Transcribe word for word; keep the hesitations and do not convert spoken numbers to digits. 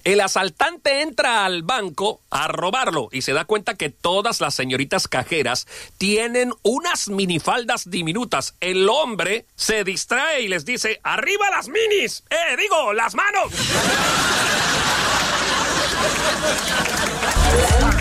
El asaltante entra al banco a robarlo y se da cuenta que todas las señoritas cajeras tienen unas minifaldas diminutas. El hombre se distrae y les dice: ¡arriba las minis! ¡Eh, digo, las manos!